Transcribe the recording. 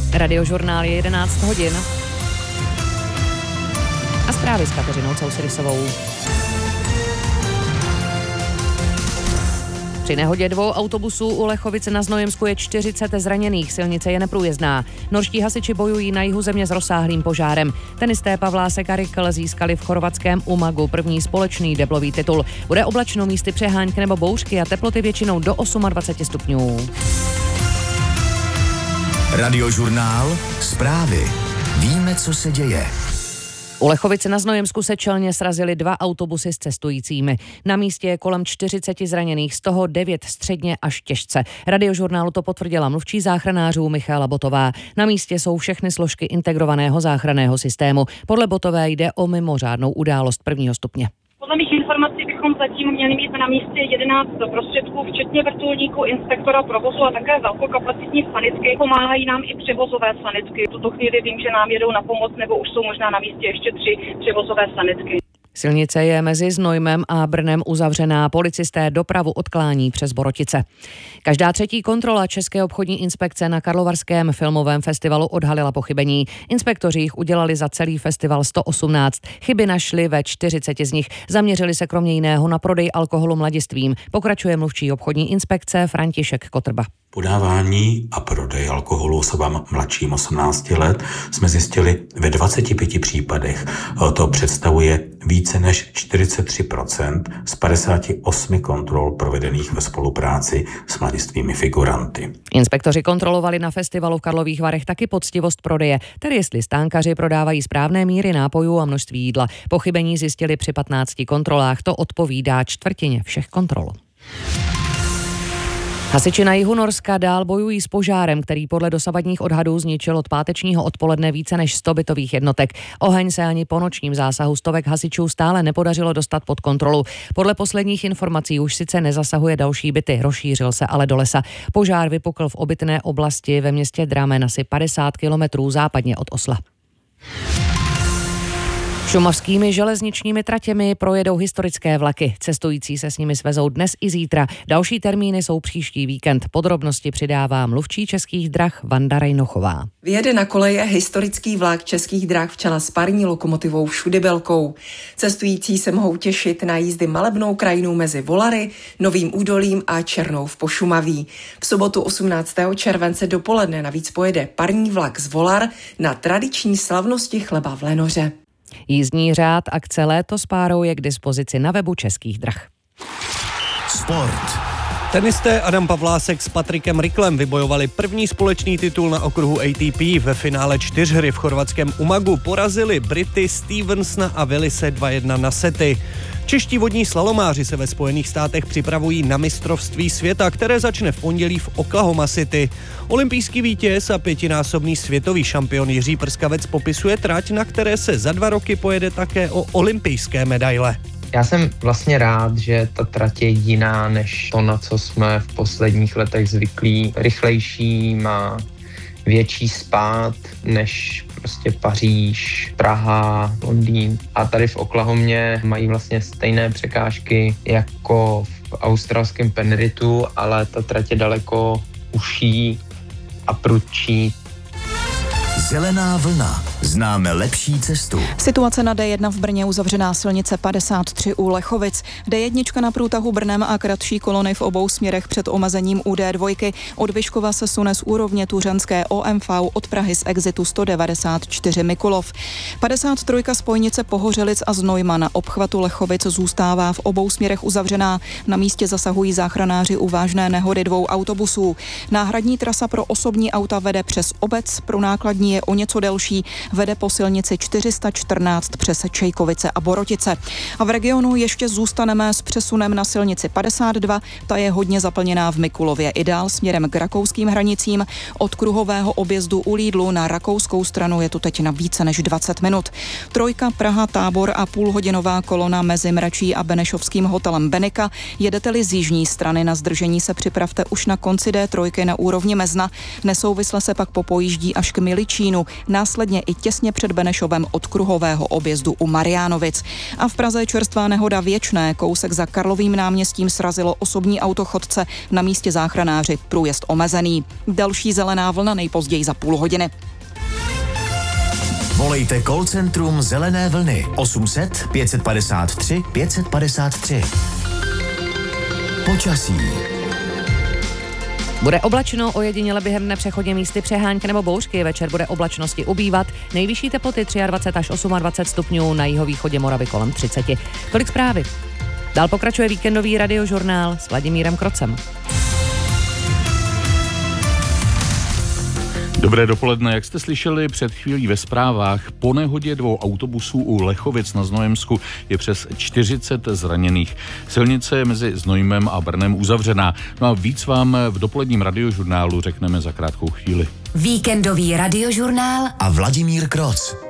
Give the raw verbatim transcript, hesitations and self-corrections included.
Radiožurnál je jedenáct hodin. A zprávy s Kateřinou Cousirisovou. Při nehodě dvou autobusů u Lechovic na Znojemsku je čtyřicet zraněných, silnice je neprůjezdná. Norští hasiči bojují na jihu země s rozsáhlým požárem. Tenisté Pavlásek a Rikl získali v chorvatském Umagu první společný deblový titul. Bude oblačno, místy přehánky nebo bouřky a teploty většinou do dvacet osm stupňů. Radiožurnál, zprávy. Víme, co se děje. U Lechovice na Znojemsku se čelně srazily dva autobusy s cestujícími. Na místě je kolem čtyřicet zraněných, z toho devět středně až těžce. Radiožurnálu to potvrdila mluvčí záchranářů Michála Botová. Na místě jsou všechny složky integrovaného záchranného systému. Podle Botové jde o mimořádnou událost prvního stupně. Podle mých informací bychom zatím měli mít na místě jedenáct prostředků, včetně vrtulníku, inspektora provozu a také velkokapacitní sanitky. Pomáhají nám i převozové sanitky. V tuto chvíli vím, že nám jedou na pomoc, nebo už jsou možná na místě ještě tři převozové sanitky. Silnice je mezi Znojmem a Brnem uzavřená. Policisté dopravu odklání přes Borotice. Každá třetí kontrola České obchodní inspekce na Karlovarském filmovém festivalu odhalila pochybení. Inspektoři jich udělali za celý festival sto osmnáct. Chyby našli ve čtyřiceti z nich. Zaměřili se kromě jiného na prodej alkoholu mladistvím. Pokračuje mluvčí obchodní inspekce František Kotrba. Podávání a prodej alkoholu osobám mladším osmnácti let jsme zjistili ve dvaceti pěti případech. To představuje více než čtyřicet tři procent z padesáti osmi kontrol provedených ve spolupráci s mladistvými figuranty. Inspektoři kontrolovali na festivalu v Karlových Varech taky poctivost prodeje, tedy jestli stánkaři prodávají správné míry nápojů a množství jídla. Pochybení zjistili při patnácti kontrolách, to odpovídá čtvrtině všech kontrol. Hasiči na jihu Norska dál bojují s požárem, který podle dosavadních odhadů zničil od pátečního odpoledne více než sto bytových jednotek. Oheň se ani po nočním zásahu stovek hasičů stále nepodařilo dostat pod kontrolu. Podle posledních informací už sice nezasahuje další byty, rozšířil se ale do lesa. Požár vypukl v obytné oblasti ve městě Drammen asi padesát kilometrů západně od Osla. Šumavskými železničními tratěmi projedou historické vlaky. Cestující se s nimi svezou dnes i zítra. Další termíny jsou příští víkend. Podrobnosti přidává mluvčí Českých drah Vanda Rejnochová. Vyjede na koleje historický vlak Českých drah v čele s parní lokomotivou Všudybilkou. Cestující se mohou těšit na jízdy malebnou krajinou mezi Volary, Novým Údolím a Černou v Pošumaví. V sobotu osmnáctého července dopoledne navíc pojede parní vlak z Volar na tradiční slavnosti chleba v Lenoře. Jízdní řád akce Léto s párou je k dispozici na webu Českých drah. Sport. Tenisté Adam Pavlásek s Patrikem Riklem vybojovali první společný titul na okruhu A T P. Ve finále čtyřhry v chorvatském Umagu porazili Brity Stevensona a Willise dva jedna na sety. Čeští vodní slalomáři se ve Spojených státech připravují na mistrovství světa, které začne v pondělí v Oklahoma City. Olympijský vítěz a pětinásobný světový šampion Jiří Prskavec popisuje trať, na které se za dva roky pojede také o olympijské medaile. Já jsem vlastně rád, že ta trať je jiná než to, na co jsme v posledních letech zvyklí. Rychlejší, má větší spád než prostě Paříž, Praha, Londýn. A tady v Oklahomě mají vlastně stejné překážky jako v australském Penritu, ale ta trať je daleko užší a prudčí. Zelená vlna. Známe lepší cestu. Situace na D jedna v Brně, uzavřená silnice padesát tři u Lechovic. D jedna na průtahu Brnem a kratší kolony v obou směrech před omezením u D dva. Od Vyškova se sune z úrovně Tuřenské O M V, od Prahy z exitu sto devadesát čtyři Mikulov. padesát tři spojnice Pohořelic a Znojma na obchvatu Lechovic zůstává v obou směrech uzavřená. Na místě zasahují záchranáři u vážné nehody dvou autobusů. Náhradní trasa pro osobní auta vede přes obec, pro nákladní je o něco delší, vede po silnici čtyři sta čtrnáct přes Čejkovice a Borotice. A v regionu ještě zůstaneme s přesunem na silnici padesát dva, ta je hodně zaplněná v Mikulově i dál směrem k rakouským hranicím. Od kruhového objezdu u Lídlu na rakouskou stranu je tu teď na více než dvacet minut. Trojka Praha Tábor a půlhodinová kolona mezi Mračí a Benešovským hotelem Benika. Jedete-li z jižní strany, na zdržení se připravte už na konci D tři na úrovni Mezna. Nesouvisle se pak popojíždí až k Miličínu. Následně i těsně před Benešovem od kruhového objezdu u Mariánovic. A v Praze čerstvá nehoda Věčné, kousek za Karlovým náměstím srazilo osobní auto chodce, na místě záchranáři, průjezd omezený. Další zelená vlna nejpozději za půl hodiny. Volejte call centrum Zelené vlny osm set pět padesát tři pět padesát tři. Počasí. Bude oblačno, ojediněle během dne přechodně místy přehánky nebo bouřky. Večer bude oblačnosti ubývat. Nejvyšší teploty dvacet tři až dvacet osm stupňů, na jihovýchodě Moravy kolem třicet. Tolik zprávy. Dál pokračuje víkendový radiožurnál s Vladimírem Krocem. Dobré dopoledne, jak jste slyšeli před chvílí ve zprávách, po nehodě dvou autobusů u Lechovic na Znojemsku je přes čtyřicet zraněných. Silnice je mezi Znojmem a Brnem uzavřená. No a víc vám v dopoledním radiožurnálu řekneme za krátkou chvíli. Víkendový radiožurnál a Vladimír Kroc.